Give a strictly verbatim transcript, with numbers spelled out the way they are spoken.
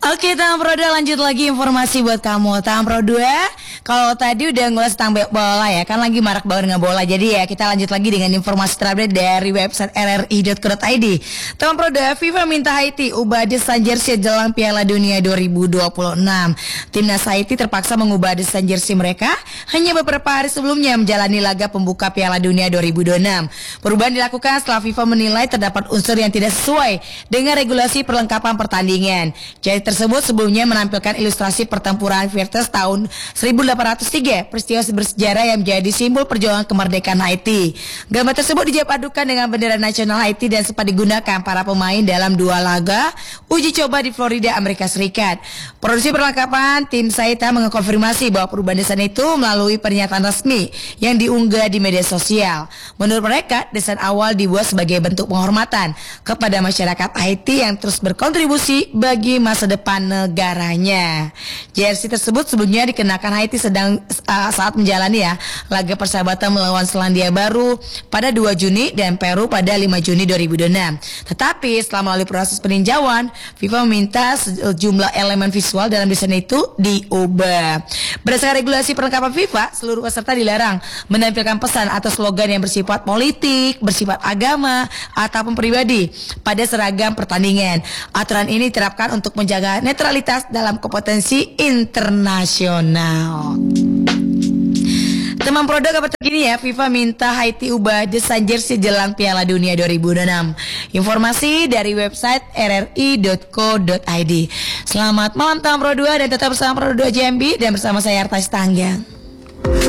Oke, Tam Pro dua, lanjut lagi informasi buat kamu. Tam Pro dua, kalau tadi udah ngulas tentang bola ya, kan lagi marak banget dengan bola. Jadi ya kita lanjut lagi dengan informasi terupdate dari website r r i dot co dot i d. Tam Pro dua, FIFA minta Haiti ubah desain jersey jelang Piala Dunia dua ribu dua puluh enam. Timnas Haiti terpaksa mengubah desain jersey mereka hanya beberapa hari sebelumnya menjalani laga pembuka Piala Dunia dua ribu dua puluh enam. Perubahan dilakukan setelah FIFA menilai terdapat unsur yang tidak sesuai dengan regulasi perlengkapan pertandingan. Jadi tersebut sebelumnya menampilkan ilustrasi pertempuran Vertes tahun seribu delapan ratus tiga, peristiwa bersejarah yang menjadi simbol perjuangan kemerdekaan Haiti. Gambar tersebut dipadukan dengan bendera nasional Haiti dan sempat digunakan para pemain dalam dua laga uji coba di Florida, Amerika Serikat. Produksi perlengkapan tim Saita mengkonfirmasi bahwa perubahan desain itu melalui pernyataan resmi yang diunggah di media sosial. Menurut mereka, desain awal dibuat sebagai bentuk penghormatan kepada masyarakat Haiti yang terus berkontribusi bagi masa depan negaranya. Jersey tersebut sebelumnya dikenakan Haiti sedang uh, saat menjalani ya laga persahabatan melawan Selandia Baru pada dua Juni dan Peru pada lima Juni dua ribu dua puluh enam. Tetapi setelah melalui proses peninjauan, FIFA meminta sejumlah elemen visual dalam desain itu diubah. Berdasarkan regulasi perlengkapan FIFA, seluruh peserta dilarang menampilkan pesan atau slogan yang bersifat politik, bersifat agama, ataupun pribadi pada seragam pertandingan. Aturan ini diterapkan untuk menjaga netralitas dalam kompetensi internasional. Teman produk apa terkini ya, FIFA minta Haiti ubah desain jersey jelang Piala Dunia dua ribu dua puluh enam. Informasi dari website r r i dot co dot i d. Selamat malam Teman Pro dua dan tetap bersama Pro dua J M B dan bersama saya Arta Stanggang.